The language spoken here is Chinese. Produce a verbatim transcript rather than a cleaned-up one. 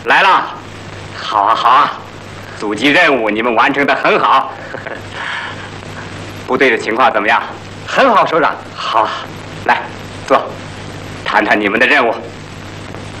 来了，好啊好啊，阻击任务你们完成的很好。部队的情况怎么样？ 很好，首长。 好，来坐，谈谈你们的任务。